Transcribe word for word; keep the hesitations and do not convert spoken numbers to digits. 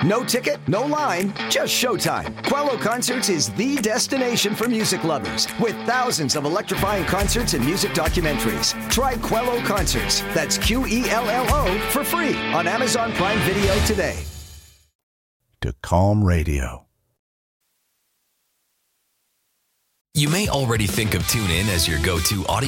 No ticket, no line, just showtime. Quello Concerts is the destination for music lovers with thousands of electrifying concerts and music documentaries. Try Quello Concerts, that's Q E L L O, for free on Amazon Prime Video today. To Calm Radio. You may already think of TuneIn as your go-to audio